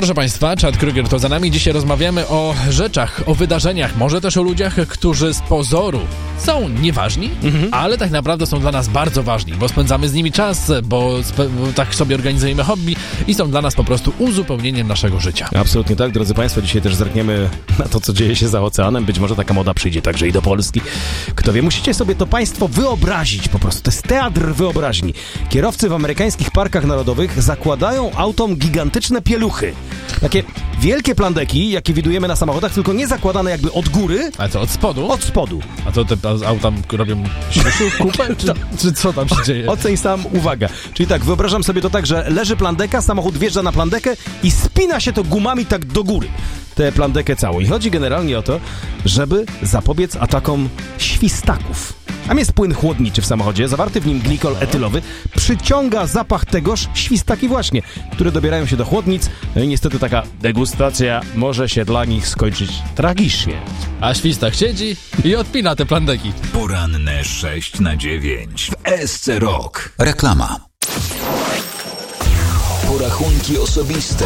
Proszę Państwa, Chad Kroeger to za nami. Dzisiaj rozmawiamy o rzeczach, o wydarzeniach, może też o ludziach, którzy z pozoru są nieważni, ale tak naprawdę są dla nas bardzo ważni, bo spędzamy z nimi czas, bo tak sobie organizujemy hobby i są dla nas po prostu uzupełnieniem naszego życia. Absolutnie tak, drodzy Państwo, dzisiaj też zerkniemy na to, co dzieje się za oceanem. Być może taka moda przyjdzie także i do Polski. Kto wie, musicie sobie to Państwo wyobrazić po prostu. To jest teatr wyobraźni. Kierowcy w amerykańskich parkach narodowych zakładają autom gigantyczne pieluchy. Takie wielkie plandeki, jakie widujemy na samochodach, tylko nie zakładane jakby od góry. A co, od spodu? Od spodu. A to te auta robią kupę? Czy co tam się dzieje? Oceń sam, uwaga. Czyli tak, wyobrażam sobie to tak, że leży plandeka, samochód wjeżdża na plandekę i spina się to gumami tak do góry. Tę plandekę całą. I chodzi generalnie o to, żeby zapobiec atakom świstaków. Tam jest płyn chłodniczy w samochodzie, zawarty w nim glikol etylowy, przyciąga zapach tegoż świstaki właśnie, które dobierają się do chłodnic. No i niestety taka degustacja może się dla nich skończyć tragicznie. A świstak siedzi i odpina te plandeki. Poranne 6 na 9 w SC Rock. Reklama. Porachunki osobiste.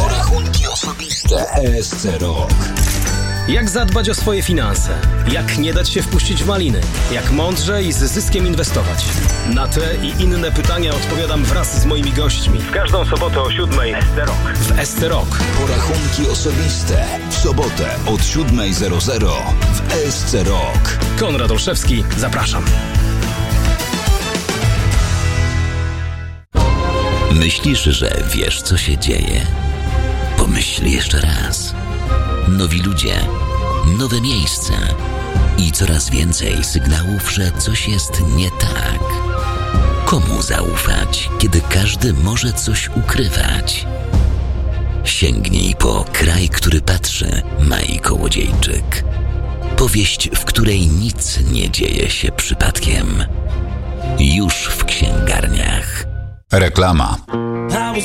SC Rock. Jak zadbać o swoje finanse? Jak nie dać się wpuścić w maliny? Jak mądrze i z zyskiem inwestować? Na te i inne pytania odpowiadam wraz z moimi gośćmi. W każdą sobotę o 7:00 w SC Rock. Porachunki osobiste. W sobotę od 7:00 w SC Rock. Konrad Olszewski, zapraszam. Myślisz, że wiesz, co się dzieje? Pomyśl jeszcze raz. Nowi ludzie, nowe miejsca i coraz więcej sygnałów, że coś jest nie tak. Komu zaufać, kiedy każdy może coś ukrywać? Sięgnij po Kraj, który patrzy, Mai Kołodziejczyk. Powieść, w której nic nie dzieje się przypadkiem. Już w księgarniach. Reklama.